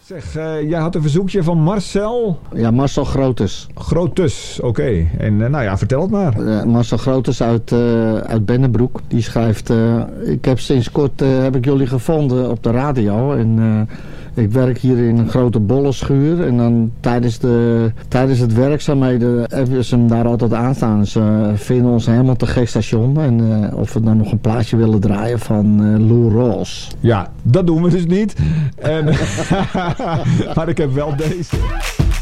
Zeg, jij had een verzoekje van Marcel. Ja, Marcel Grotes. Grotes, oké. En nou ja, vertel het maar. Marcel Grotes uit Bennebroek. Die schrijft, ik heb sinds kort heb ik jullie gevonden op de radio. En ik werk hier in een grote bollenschuur. En dan tijdens het werkzaamheden hebben ze hem daar altijd aanstaan. Ze vinden ons helemaal te gek station. En of we dan nog een plaatje willen draaien van Lou Rawls. Ja, dat doen we dus niet. En, maar ik heb wel deze.